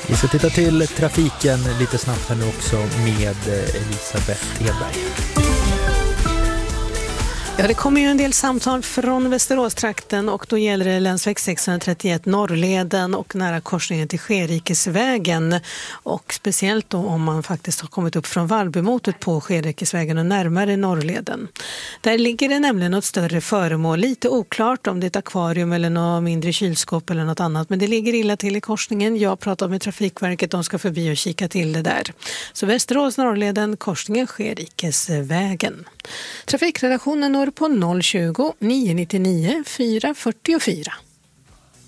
Vi ska titta till trafiken lite snabbt här nu också med Elisabeth Edberg. Ja, det kommer ju en del samtal från Västeråstrakten och då gäller det länsväg 631 Norrleden och nära korsningen till Skerikesvägen. Och speciellt då om man faktiskt har kommit upp från Vallbymotet på Skerikesvägen och närmare Norrleden. Där ligger det nämligen något större föremål, lite oklart om det är ett akvarium eller något mindre kylskåp eller något annat. Men det ligger illa till i korsningen. Jag pratar med Trafikverket, de ska förbi och kika till det där. Så Västerås Norrleden, korsningen Skerikesvägen. Trafikredaktionen når på 020 999 444.